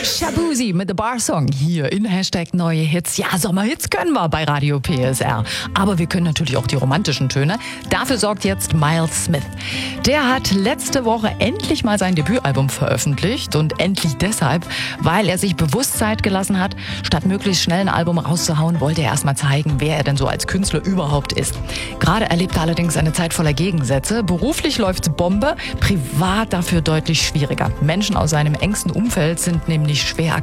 Shabuzi mit The Bar Song hier in Hashtag Neue Hits. Ja, Sommerhits können wir bei Radio PSR. Aber wir können natürlich auch die romantischen Töne. Dafür sorgt jetzt Miles Smith. Der hat letzte Woche endlich mal sein Debütalbum veröffentlicht. Und endlich deshalb, weil er sich bewusst Zeit gelassen hat. Statt möglichst schnell ein Album rauszuhauen, wollte er erstmal zeigen, wer er denn so als Künstler überhaupt ist. Gerade erlebt er allerdings eine Zeit voller Gegensätze. Beruflich läuft's Bombe, privat dafür deutlich schwieriger. Menschen aus seinem engsten Umfeld sind nämlich schwer